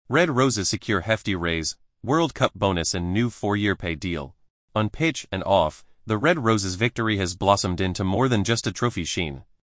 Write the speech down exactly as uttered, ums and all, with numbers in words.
Red Roses secure hefty raise, World Cup bonus and new four-year pay deal. On pitch and off, the Red Roses' victory has blossomed into more than just a trophy sheen.